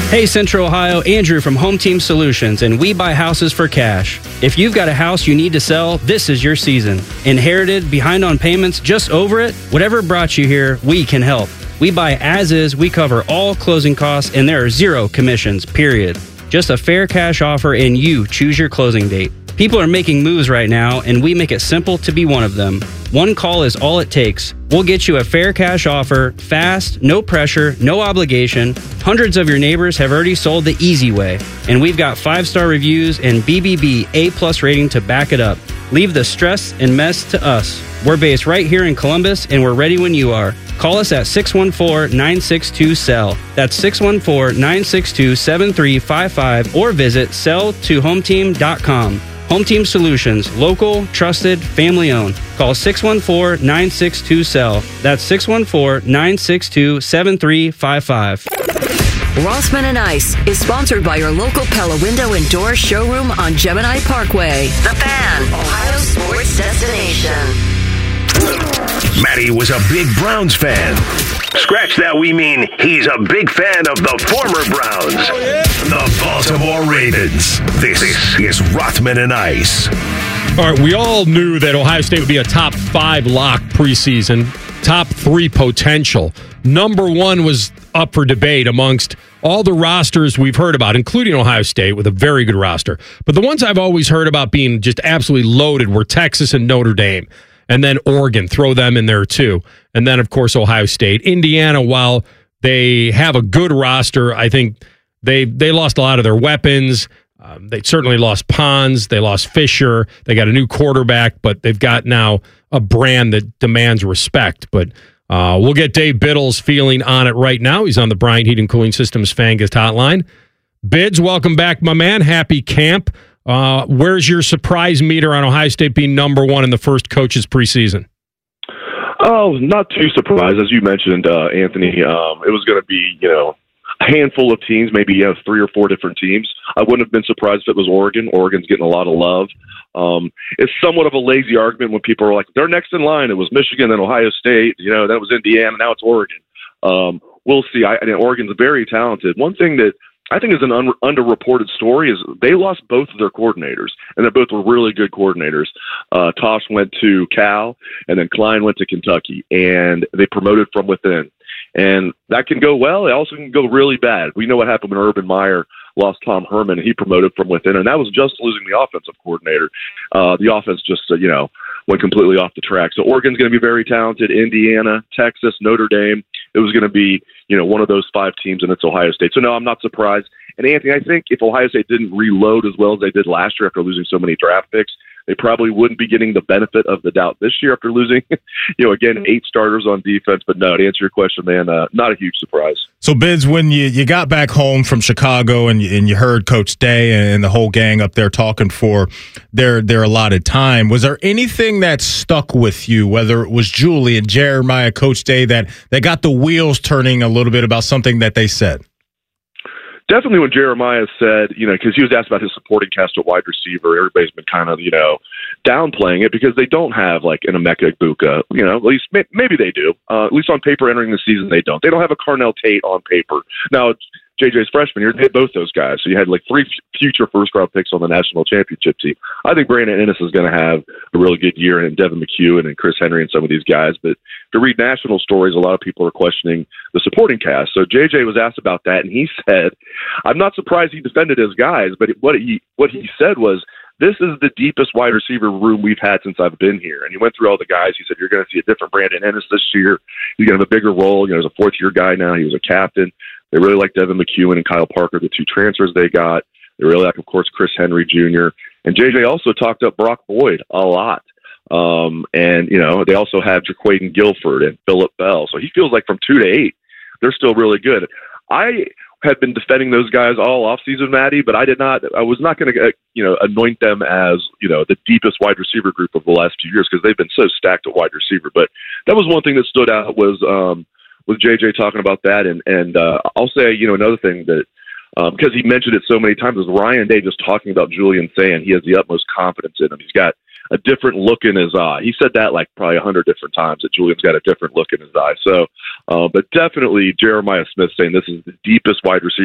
Hey Central Ohio, Andrew from Home Team Solutions, and we buy houses for cash. If you've got a house you need to sell, this is your season. Inherited, behind on payments, just over it? Whatever brought you here, we can help. We buy as is, we cover all closing costs, and there are zero commissions, period. Just a fair cash offer and you choose your closing date. People are making moves right now, and we make it simple to be one of them. One call is all it takes. We'll get you a fair cash offer, fast, no pressure, no obligation. Hundreds of your neighbors have already sold the easy way, and we've got 5-star reviews and BBB A+ rating to back it up. Leave the stress and mess to us. We're based right here in Columbus, and we're ready when you are. Call us at 614-962-SELL. That's 614-962-7355, or visit selltohometeam.com. Home Team Solutions, local, trusted, family-owned. Call 614-962-SELL. That's 614-962-7355. Rossman and Ice is sponsored by your local Pella Window and Door showroom on Gemini Parkway. The Fan, Ohio sports destination. Matty was a big Browns fan. Scratch that, we mean he's a big fan of the former Browns. Oh, yeah? The Baltimore Ravens. This is Rothman and Ice. All right, we all knew that Ohio State would be a top 5 lock preseason, top 3 potential. Number 1 was up for debate amongst all the rosters we've heard about, including Ohio State with a very good roster. But the ones I've always heard about being just absolutely loaded were Texas and Notre Dame. And then Oregon, throw them in there too. And then, of course, Ohio State. Indiana, while they have a good roster, I think they lost a lot of their weapons. They certainly lost Pons. They lost Fisher. They got a new quarterback, but they've got now a brand that demands respect. But we'll get Dave Biddle's feeling on it right now. He's on the Bryant Heating Cooling Systems Fangus hotline. Bids, welcome back, my man. Happy camp. Where's your surprise meter on Ohio State being number 1 in the first coach's preseason? Oh, not too surprised. As you mentioned, Anthony, it was going to be, a handful of teams, maybe 3 or 4 different teams. I wouldn't have been surprised if it was Oregon. Oregon's getting a lot of love. It's somewhat of a lazy argument when people are like, they're next in line. It was Michigan and Ohio State. That was Indiana. Now it's Oregon. We'll see. Oregon's very talented. One thing that I think is an underreported story is they lost both of their coordinators, and they both were really good coordinators. Tosh went to Cal, and then Klein went to Kentucky, and they promoted from within. And that can go well. It also can go really bad. We know what happened when Urban Meyer lost Tom Herman, and he promoted from within, and that was just losing the offensive coordinator. The offense just, went completely off the track. So Oregon's going to be very talented. Indiana, Texas, Notre Dame. It was going to be, one of those 5 teams, and it's Ohio State. So, no, I'm not surprised. And, Anthony, I think if Ohio State didn't reload as well as they did last year after losing so many draft picks, they probably wouldn't be getting the benefit of the doubt this year after losing, again, 8 starters on defense. But, no, to answer your question, man, not a huge surprise. So, Bids, when you got back home from Chicago and you heard Coach Day and the whole gang up there talking for their allotted time, was there anything that stuck with you, whether it was Julie and Jeremiah, Coach Day, that got the wheels turning a little bit about something that they said? Definitely when Jeremiah said, because he was asked about his supporting cast at wide receiver, everybody's been kind of, downplaying it because they don't have like an Emeka Egbuka, at least maybe they do. At least on paper entering the season, they don't. They don't have a Carnell Tate on paper. Now, JJ's freshman year, they had both those guys. So you had like 3 future first-round picks on the national championship team. I think Brandon Ennis is going to have a really good year, and Devin McHugh and Chris Henry and some of these guys. But to read national stories, a lot of people are questioning the supporting cast. So JJ was asked about that, and he said, I'm not surprised he defended his guys, but what he said was, this is the deepest wide receiver room we've had since I've been here. And he went through all the guys. He said, you're going to see a different Brandon Ennis this year. He's going to have a bigger role. He's a 4th-year guy now. He was a captain. They really like Devin McHugh and Kyle Parker, the 2 transfers they got. They really like, of course, Chris Henry Jr. And JJ also talked up Brock Boyd a lot. They also have Jaquaden Guilford and Phillip Bell. So he feels like from 2 to 8, they're still really good. I had been defending those guys all offseason, Matty, but I was not going to, anoint them as, the deepest wide receiver group of the last few years because they've been so stacked at wide receiver. But that was one thing that stood out was JJ talking about that. And I'll say, another thing that, because he mentioned it so many times, was Ryan Day just talking about Julian saying he has the utmost confidence in him. He's got a different look in his eye. He said that like probably 100 different times, that Julian's got a different look in his eye. So, but definitely Jeremiah Smith saying this is the deepest wide receiver